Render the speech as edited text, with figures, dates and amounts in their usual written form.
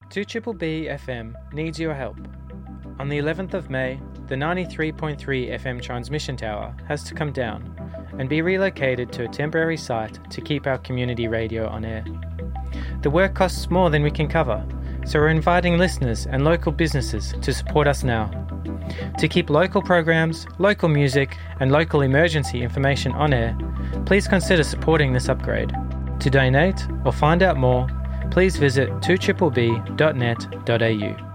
2BBB FM needs your help. On the 11th of May, the 93.3 FM transmission tower has to come down and be relocated to a temporary site to keep our community radio on air. The work costs more than we can cover, so we're inviting listeners and local businesses to support us now. To keep local programs, local music, and local emergency information on air, please consider supporting this upgrade. To donate or find out more, please visit 2BBB.net.au.